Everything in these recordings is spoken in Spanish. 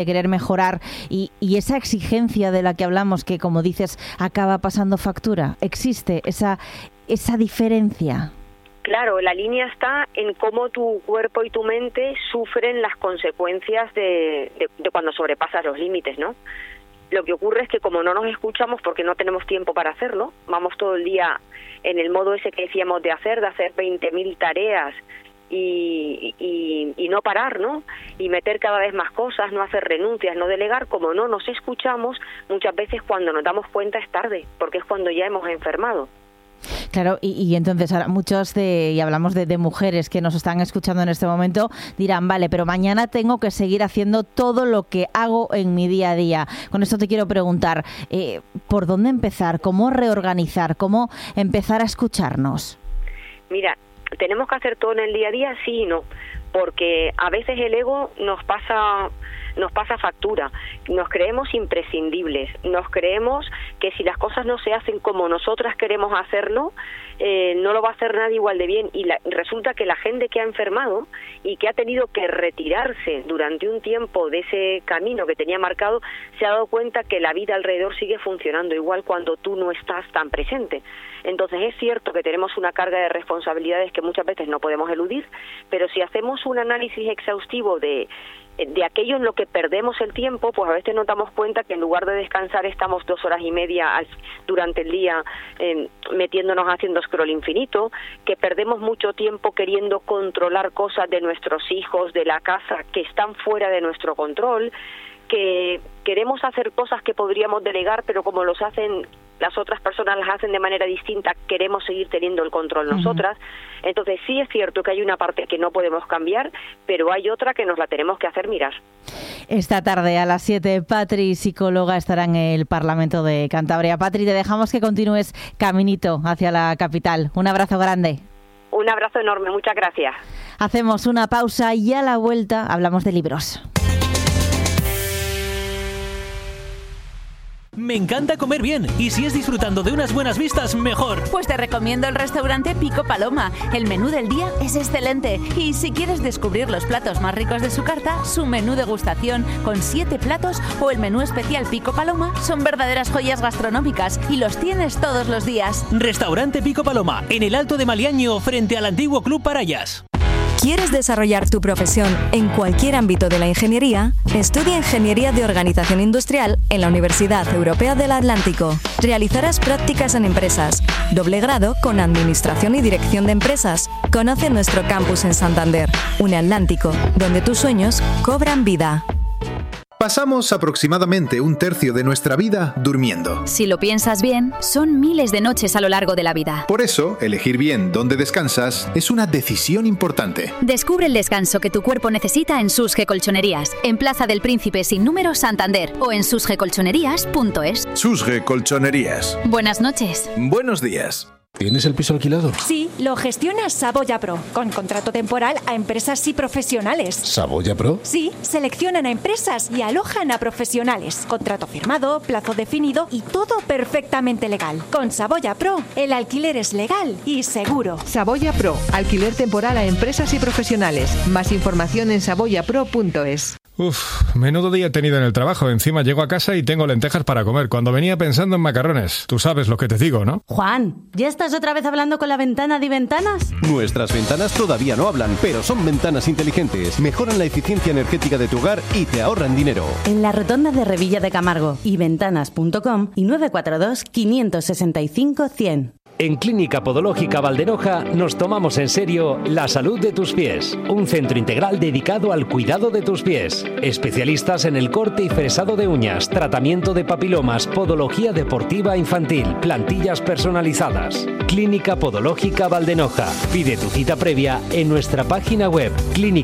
de querer mejorar y esa exigencia de la que hablamos, que como dices, acaba pasando factura. ¿Existe esa diferencia? Claro, la línea está en cómo tu cuerpo y tu mente sufren las consecuencias de cuando sobrepasas los límites, ¿no? Lo que ocurre es que como no nos escuchamos porque no tenemos tiempo para hacerlo, vamos todo el día en el modo ese que decíamos de hacer 20.000 tareas y no parar, ¿no? Y meter cada vez más cosas, no hacer renuncias, no delegar. Como no nos escuchamos, muchas veces cuando nos damos cuenta es tarde, porque es cuando ya hemos enfermado. Claro, y entonces ahora y hablamos de mujeres que nos están escuchando en este momento, dirán, vale, pero mañana tengo que seguir haciendo todo lo que hago en mi día a día. Con esto te quiero preguntar, ¿por dónde empezar? ¿Cómo reorganizar? ¿Cómo empezar a escucharnos? Mira, ¿tenemos que hacer todo en el día a día? Sí y no, porque a veces el ego nos pasa factura, nos creemos imprescindibles, nos creemos que si las cosas no se hacen como nosotras queremos hacerlo, no lo va a hacer nadie igual de bien, y resulta que la gente que ha enfermado y que ha tenido que retirarse durante un tiempo de ese camino que tenía marcado, se ha dado cuenta que la vida alrededor sigue funcionando igual cuando tú no estás tan presente. Entonces es cierto que tenemos una carga de responsabilidades que muchas veces no podemos eludir, pero si hacemos un análisis exhaustivo de aquello en lo que perdemos el tiempo, pues a veces nos damos cuenta que en lugar de descansar estamos 2 horas y media durante el día metiéndonos haciendo scroll infinito, que perdemos mucho tiempo queriendo controlar cosas de nuestros hijos, de la casa, que están fuera de nuestro control, que queremos hacer cosas que podríamos delegar, pero como las otras personas las hacen de manera distinta, queremos seguir teniendo el control nosotras. Entonces sí es cierto que hay una parte que no podemos cambiar, pero hay otra que nos la tenemos que hacer mirar. Esta tarde a las 7, Patri, psicóloga, estará en el Parlamento de Cantabria. Patri, te dejamos que continúes caminito hacia la capital. Un abrazo grande. Un abrazo enorme, muchas gracias. Hacemos una pausa y a la vuelta hablamos de libros. Me encanta comer bien, y si es disfrutando de unas buenas vistas, mejor. Pues te recomiendo el restaurante Pico Paloma. El menú del día es excelente, y si quieres descubrir los platos más ricos de su carta, su menú degustación con 7 platos o el menú especial Pico Paloma son verdaderas joyas gastronómicas, y los tienes todos los días. Restaurante Pico Paloma, en el Alto de Maliaño, frente al antiguo Club Parayas. ¿Quieres desarrollar tu profesión en cualquier ámbito de la ingeniería? Estudia Ingeniería de Organización Industrial en la Universidad Europea del Atlántico. Realizarás prácticas en empresas, doble grado con Administración y Dirección de Empresas. Conoce nuestro campus en Santander, Atlántico, donde tus sueños cobran vida. Pasamos aproximadamente 1/3 de nuestra vida durmiendo. Si lo piensas bien, son miles de noches a lo largo de la vida. Por eso, elegir bien dónde descansas es una decisión importante. Descubre el descanso que tu cuerpo necesita en Susge Colchonerías, en Plaza del Príncipe sin número, Santander, o en susgecolchonerías.es. Susge Colchonerías. Buenas noches. Buenos días. ¿Tienes el piso alquilado? Sí, lo gestiona Saboya Pro, con contrato temporal a empresas y profesionales. ¿Saboya Pro? Sí, seleccionan a empresas y alojan a profesionales. Contrato firmado, plazo definido y todo perfectamente legal. Con Saboya Pro, el alquiler es legal y seguro. Saboya Pro, alquiler temporal a empresas y profesionales. Más información en saboyapro.es. Menudo día he tenido en el trabajo. Encima llego a casa y tengo lentejas para comer, cuando venía pensando en macarrones. Tú sabes lo que te digo, ¿no? Juan, ¿ya estás otra vez hablando con la ventana de Ventanas? Nuestras ventanas todavía no hablan, pero son ventanas inteligentes. Mejoran la eficiencia energética de tu hogar y te ahorran dinero. En la rotonda de Revilla de Camargo y ventanas.com y 942 565 100. En Clínica Podológica Valdenoja nos tomamos en serio la salud de tus pies. Un centro integral dedicado al cuidado de tus pies. Especialistas en el corte y fresado de uñas, tratamiento de papilomas, podología deportiva infantil, plantillas personalizadas. Clínica Podológica Valdenoja. Pide tu cita previa en nuestra página web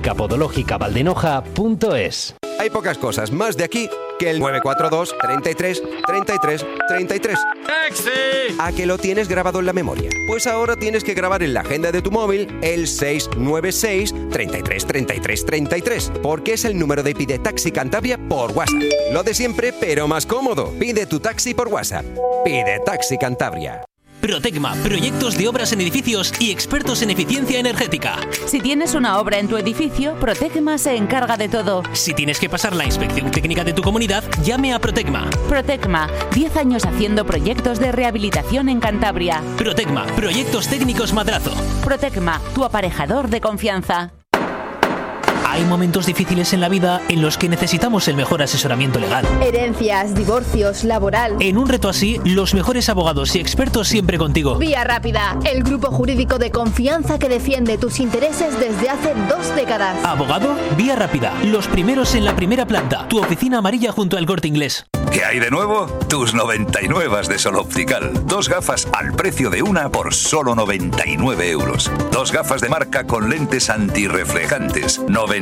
clinicapodologicavaldenoja.es. Hay pocas cosas más de aquí que el 942 33 33 33. ¡Taxi! ¿A que lo tienes grabado en la memoria? Pues ahora tienes que grabar en la agenda de tu móvil el 696 33 33 33, porque es el número de Pide Taxi Cantabria por WhatsApp. Lo de siempre, pero más cómodo. Pide tu taxi por WhatsApp. Pide Taxi Cantabria. Protecma, proyectos de obras en edificios y expertos en eficiencia energética. Si tienes una obra en tu edificio, Protecma se encarga de todo. Si tienes que pasar la inspección técnica de tu comunidad, llame a Protecma. Protecma, 10 años haciendo proyectos de rehabilitación en Cantabria. Protecma, proyectos técnicos Madrazo. Protecma, tu aparejador de confianza. Hay momentos difíciles en la vida en los que necesitamos el mejor asesoramiento legal. Herencias, divorcios, laboral. En un reto así, los mejores abogados y expertos siempre contigo. Vía Rápida, el grupo jurídico de confianza que defiende tus intereses desde hace 2 décadas. ¿Abogado? Vía Rápida, los primeros en la primera planta. Tu oficina amarilla junto al Corte Inglés. ¿Qué hay de nuevo? Tus 99 de Sol Optical. 2 gafas al precio de una por solo 99 euros. 2 gafas de marca con lentes antirreflejantes.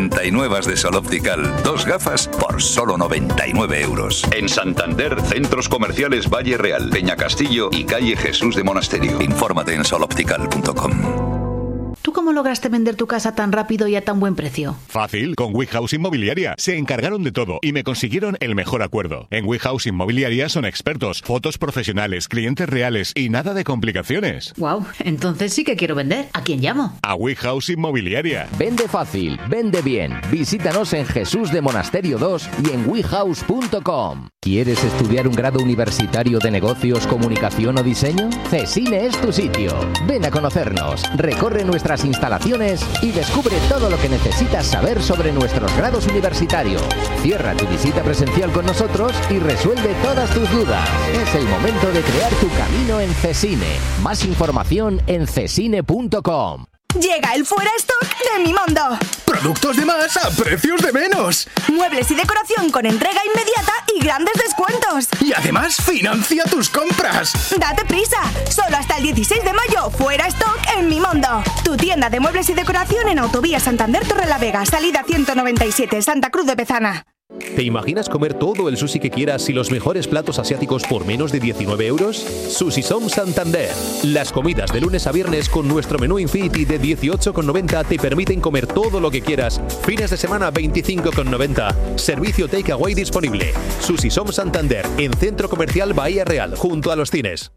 99 de Sol Optical. 2 gafas por solo 99 euros. En Santander, centros comerciales Valle Real, Peña Castillo y calle Jesús de Monasterio. Infórmate en soloptical.com. ¿Tú cómo lograste vender tu casa tan rápido y a tan buen precio? Fácil, con WeHouse Inmobiliaria. Se encargaron de todo y me consiguieron el mejor acuerdo. En WeHouse Inmobiliaria son expertos, fotos profesionales, clientes reales y nada de complicaciones. Wow, entonces sí que quiero vender. ¿A quién llamo? A WeHouse Inmobiliaria. Vende fácil, vende bien. Visítanos en Jesús de Monasterio 2 y en wehouse.com. ¿Quieres estudiar un grado universitario de negocios, comunicación o diseño? Cesine es tu sitio. Ven a conocernos, recorre nuestras instalaciones y descubre todo lo que necesitas saber sobre nuestros grados universitarios. Cierra tu visita presencial con nosotros y resuelve todas tus dudas. Es el momento de crear tu camino en Cesine. Más información en cesine.com. Llega el Fuera Stock de Mimondo. Productos de más a precios de menos. Muebles y decoración con entrega inmediata y grandes descuentos. Y además financia tus compras. Date prisa. Solo hasta el 16 de mayo. Fuera Stock en Mimondo. Tu tienda de muebles y decoración en Autovía Santander Torrelavega. Salida 197, Santa Cruz de Pezana. ¿Te imaginas comer todo el sushi que quieras y los mejores platos asiáticos por menos de 19 euros? Sushi Som Santander. Las comidas de lunes a viernes con nuestro menú Infinity de 18,90 te permiten comer todo lo que quieras. Fines de semana 25,90. Servicio takeaway disponible. Sushi Som Santander, en Centro Comercial Bahía Real, junto a los cines.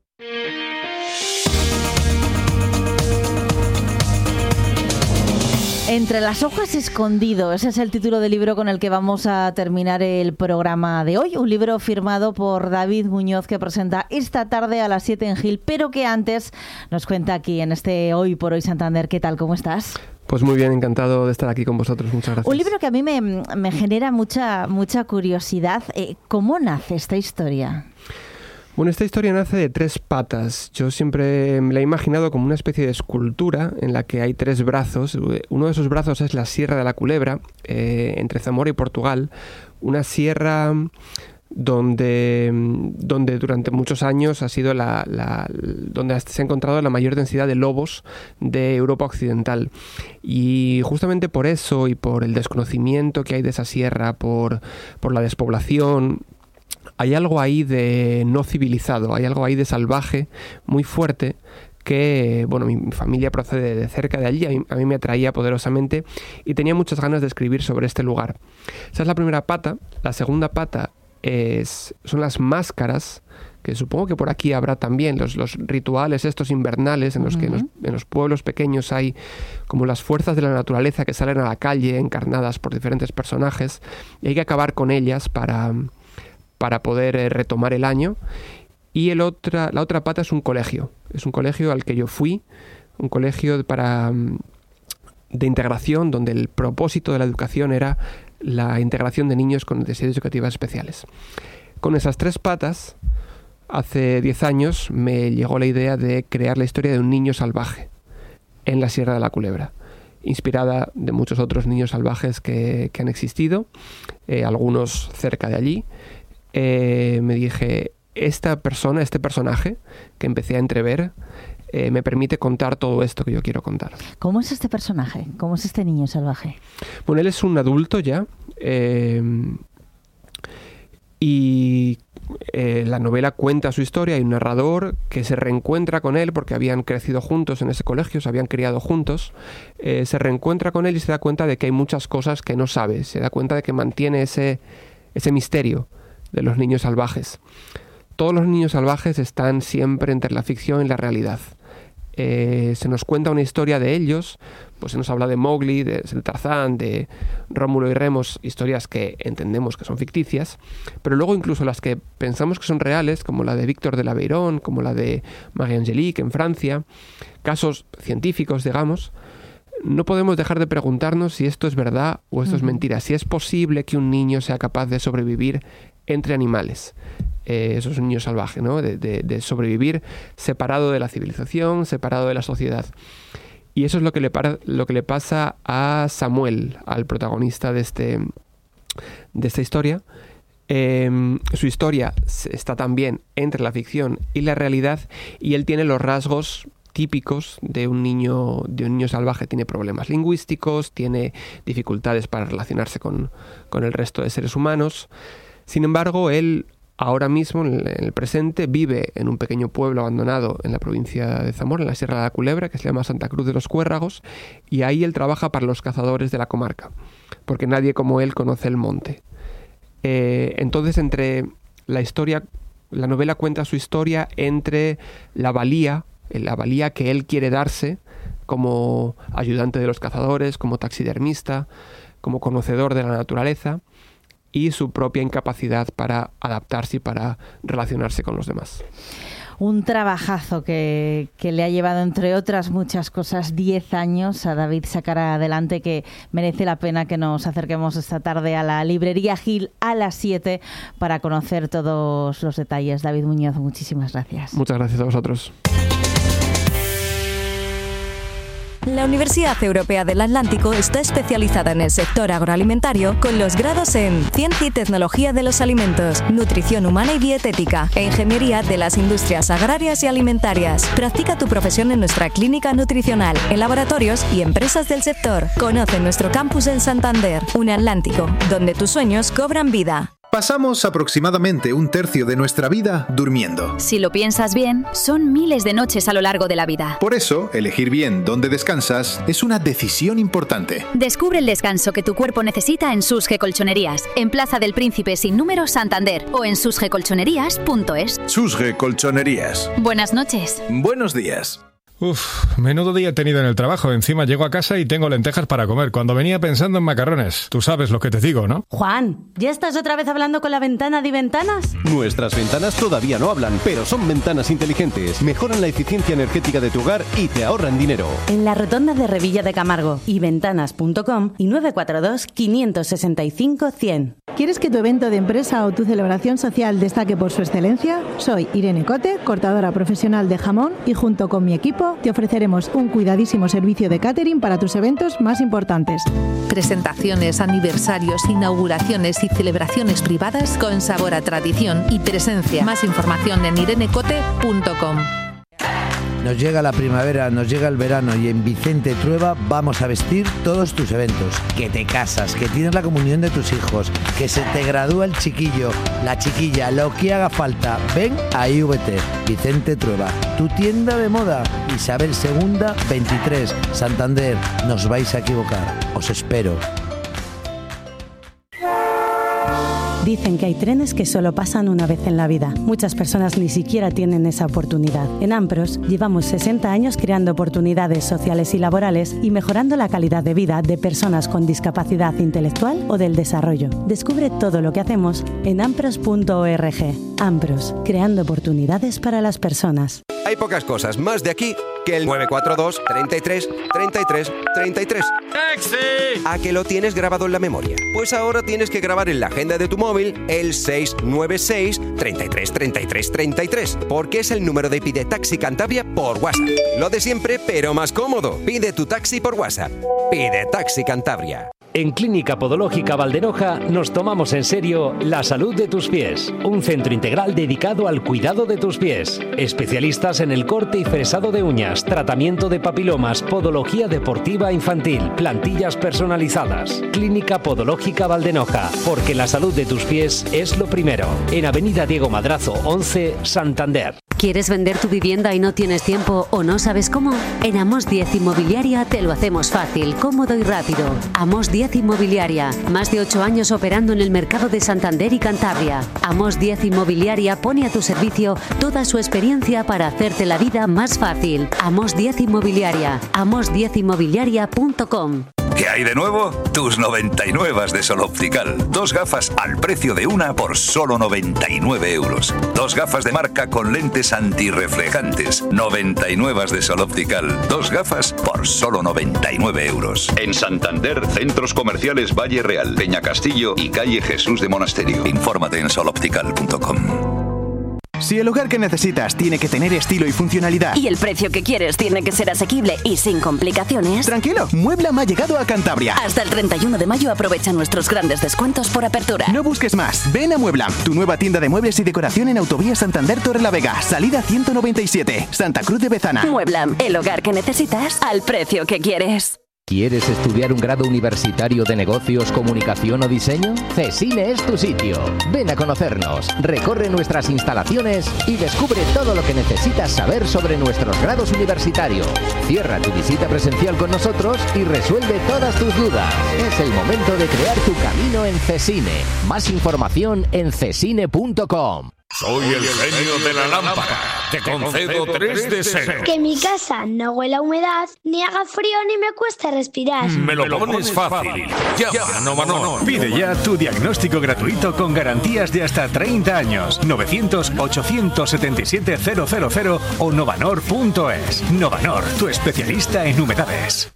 Entre las hojas escondido, ese es el título del libro con el que vamos a terminar el programa de hoy. Un libro firmado por David Muñoz que presenta esta tarde a las 7 en Gil, pero que antes nos cuenta aquí en este Hoy por Hoy Santander. ¿Qué tal? ¿Cómo estás? Pues muy bien, encantado de estar aquí con vosotros. Muchas gracias. Un libro que a mí me genera mucha curiosidad. ¿Cómo nace esta historia? Bueno, esta historia nace de 3 patas. Yo siempre me la he imaginado como una especie de escultura en la que hay 3 brazos. Uno de esos brazos es la Sierra de la Culebra, entre Zamora y Portugal. Una sierra donde durante muchos años ha sido donde se ha encontrado la mayor densidad de lobos de Europa Occidental. Y justamente por eso y por el desconocimiento que hay de esa sierra, por la despoblación, hay algo ahí de no civilizado, hay algo ahí de salvaje muy fuerte que, bueno, mi familia procede de cerca de allí, a mí me atraía poderosamente y tenía muchas ganas de escribir sobre este lugar. Esa es la primera pata. La segunda pata son las máscaras, que supongo que por aquí habrá también los rituales estos invernales en los que en los pueblos pequeños hay como las fuerzas de la naturaleza que salen a la calle encarnadas por diferentes personajes y hay que acabar con ellas para poder retomar el año. Y la otra pata es un colegio al que yo fui, un colegio de integración donde el propósito de la educación era la integración de niños con necesidades educativas especiales. Con esas 3 patas, hace 10 años me llegó la idea de crear la historia de un niño salvaje en la Sierra de la Culebra, inspirada de muchos otros niños salvajes que han existido, algunos cerca de allí. Me dije, este personaje que empecé a entrever, me permite contar todo esto que yo quiero contar. ¿Cómo es este personaje? ¿Cómo es este niño salvaje? Bueno, él es un adulto ya, y la novela cuenta su historia. Hay un narrador que se reencuentra con él porque habían crecido juntos en ese colegio, se habían criado juntos. Se reencuentra con él y se da cuenta de que hay muchas cosas que no sabe, se da cuenta de que mantiene ese misterio de los niños salvajes. Todos los niños salvajes están siempre entre la ficción y la realidad. Se nos cuenta una historia de ellos, pues se nos habla de Mowgli, de Tarzán, de Rómulo y Remus, historias que entendemos que son ficticias, pero luego incluso las que pensamos que son reales, como la de Víctor de l'Aveyron, como la de Marie-Angélique en Francia, casos científicos, digamos, no podemos dejar de preguntarnos si esto es verdad o esto es mentira, si es posible que un niño sea capaz de sobrevivir entre animales. Eso es un niño salvaje, ¿no? De sobrevivir separado de la civilización, separado de la sociedad. Y eso es lo que le pasa a Samuel, al protagonista de esta historia. Su historia está también entre la ficción y la realidad, y él tiene los rasgos típicos de un niño salvaje. Tiene problemas lingüísticos, tiene dificultades para relacionarse con el resto de seres humanos. Sin embargo, él ahora mismo, en el presente, vive en un pequeño pueblo abandonado en la provincia de Zamora, en la Sierra de la Culebra, que se llama Santa Cruz de los Cuérragos, y ahí él trabaja para los cazadores de la comarca, porque nadie como él conoce el monte. Entonces, la novela cuenta su historia entre la valía que él quiere darse como ayudante de los cazadores, como taxidermista, como conocedor de la naturaleza, y su propia incapacidad para adaptarse y para relacionarse con los demás. Un trabajazo que le ha llevado, entre otras muchas cosas, 10 años a David sacar adelante, que merece la pena que nos acerquemos esta tarde a la librería Gil a las 7 para conocer todos los detalles. David Muñoz, muchísimas gracias. Muchas gracias a vosotros. La Universidad Europea del Atlántico está especializada en el sector agroalimentario con los grados en Ciencia y Tecnología de los Alimentos, Nutrición Humana y Dietética e Ingeniería de las Industrias Agrarias y Alimentarias. Practica tu profesión en nuestra clínica nutricional, en laboratorios y empresas del sector. Conoce nuestro campus en Santander, un Atlántico, donde tus sueños cobran vida. Pasamos aproximadamente un tercio de nuestra vida durmiendo. Si lo piensas bien, son miles de noches a lo largo de la vida. Por eso, elegir bien dónde descansas es una decisión importante. Descubre el descanso que tu cuerpo necesita en Susge Colchonerías, en Plaza del Príncipe sin número, Santander, o en susgecolchonerías.es. Susge Colchonerías. Buenas noches. Buenos días. Menudo día he tenido en el trabajo. Encima llego a casa y tengo lentejas para comer, cuando venía pensando en macarrones. Tú sabes lo que te digo, ¿no? Juan, ¿ya estás otra vez hablando con la ventana de Ventanas? Nuestras ventanas todavía no hablan, pero son ventanas inteligentes. Mejoran la eficiencia energética de tu hogar y te ahorran dinero. En la rotonda de Revilla de Camargo y ventanas.com y 942 565 100. ¿Quieres que tu evento de empresa o tu celebración social destaque por su excelencia? Soy Irene Cote, cortadora profesional de jamón, y junto con mi equipo te ofreceremos un cuidadísimo servicio de catering para tus eventos más importantes. Presentaciones, aniversarios, inauguraciones y celebraciones privadas con sabor a tradición y presencia. Más información en irenecote.com. Nos llega la primavera, nos llega el verano y en Vicente Trueba vamos a vestir todos tus eventos. Que te casas, que tienes la comunión de tus hijos, que se te gradúa el chiquillo, la chiquilla, lo que haga falta. Ven a IVT, Vicente Trueba, tu tienda de moda. Isabel II, 23, Santander. No os vais a equivocar, os espero. Dicen que hay trenes que solo pasan una vez en la vida. Muchas personas ni siquiera tienen esa oportunidad. En Ampros llevamos 60 años creando oportunidades sociales y laborales y mejorando la calidad de vida de personas con discapacidad intelectual o del desarrollo. Descubre todo lo que hacemos en ampros.org. Ampros, creando oportunidades para las personas. Hay pocas cosas más de aquí que el 942 33 33 33. ¡Taxi! ¿A que lo tienes grabado en la memoria? Pues ahora tienes que grabar en la agenda de tu móvil el 696 33 33 33, porque es el número de Pide Taxi Cantabria por WhatsApp. Lo de siempre, pero más cómodo. Pide tu taxi por WhatsApp. Pide Taxi Cantabria. En Clínica Podológica Valderoja nos tomamos en serio la salud de tus pies. Un centro integral dedicado al cuidado de tus pies. Especialistas en el corte y fresado de uñas, tratamiento de papilomas, podología deportiva infantil, plantillas personalizadas. Clínica Podológica Valderoja, porque la salud de tus pies es lo primero. En Avenida Diego Madrazo 11, Santander. ¿Quieres vender tu vivienda y no tienes tiempo o no sabes cómo? En Amos 10 Inmobiliaria te lo hacemos fácil, cómodo y rápido. Amos 10 10 Inmobiliaria. Más de 8 años operando en el mercado de Santander y Cantabria. Amos 10 Inmobiliaria pone a tu servicio toda su experiencia para hacerte la vida más fácil. Amos 10 Inmobiliaria. amos10inmobiliaria.com. ¿Qué hay de nuevo? Tus 99 de Sol Optical. 2 gafas al precio de una por solo 99 euros. 2 gafas de marca con lentes antirreflejantes. 99 de Sol Optical. 2 gafas por solo 99 euros. En Santander, centros comerciales Valle Real, Peña Castillo y calle Jesús de Monasterio. Infórmate en soloptical.com. Si el hogar que necesitas tiene que tener estilo y funcionalidad y el precio que quieres tiene que ser asequible y sin complicaciones, tranquilo, Mueblam ha llegado a Cantabria. Hasta el 31 de mayo aprovecha nuestros grandes descuentos por apertura. No busques más, ven a Mueblam, tu nueva tienda de muebles y decoración en Autovía Santander Torrelavega, salida 197, Santa Cruz de Bezana. Mueblam, el hogar que necesitas al precio que quieres. ¿Quieres estudiar un grado universitario de negocios, comunicación o diseño? Cesine es tu sitio. Ven a conocernos, recorre nuestras instalaciones y descubre todo lo que necesitas saber sobre nuestros grados universitarios. Cierra tu visita presencial con nosotros y resuelve todas tus dudas. Es el momento de crear tu camino en Cesine. Más información en cesine.com. Soy el genio de la lámpara. Te concedo 3 deseos. Que mi casa no huela a humedad, ni haga frío, ni me cueste respirar. Me lo pones fácil. Llama a Novanor. Pide ya tu diagnóstico gratuito con garantías de hasta 30 años. 900-877-000 o novanor.es. Novanor, tu especialista en humedades.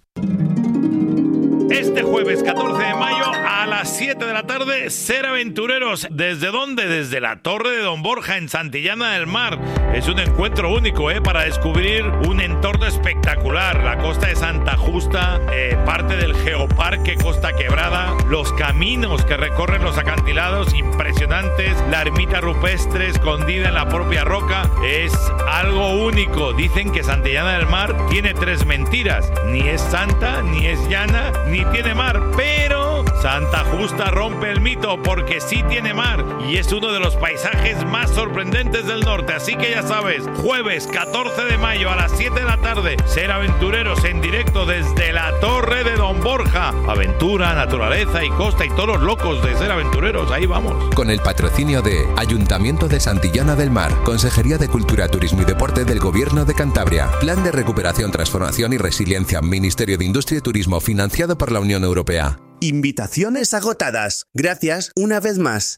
Este jueves 14 de mayo a las 7 de la tarde, Ser Aventureros. ¿Desde dónde? Desde la Torre de Don Borja en Santillana del Mar. Es un encuentro único para descubrir un entorno espectacular. La costa de Santa Justa, parte del Geoparque Costa Quebrada, los caminos que recorren los acantilados impresionantes, la ermita rupestre escondida en la propia roca. Es algo único. Dicen que Santillana del Mar tiene 3 mentiras. Ni es santa, ni es llana, ni tiene mar, pero Santa Justa rompe el mito porque sí tiene mar y es uno de los paisajes más sorprendentes del norte. Así que ya sabes, jueves 14 de mayo a las 7 de la tarde, Ser Aventureros en directo desde la Torre de Don Borja. Aventura, naturaleza y costa y todos los locos de Ser Aventureros, ahí vamos. Con el patrocinio de Ayuntamiento de Santillana del Mar, Consejería de Cultura, Turismo y Deporte del Gobierno de Cantabria, Plan de Recuperación, Transformación y Resiliencia, Ministerio de Industria y Turismo, financiado por la Unión Europea. Invitaciones agotadas. Gracias una vez más.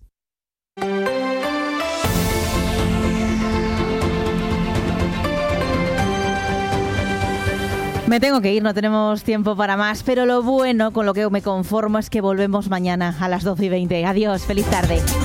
Me tengo que ir, no tenemos tiempo para más, pero lo bueno, con lo que me conformo, es que volvemos mañana a las 12:20. Adiós, feliz tarde.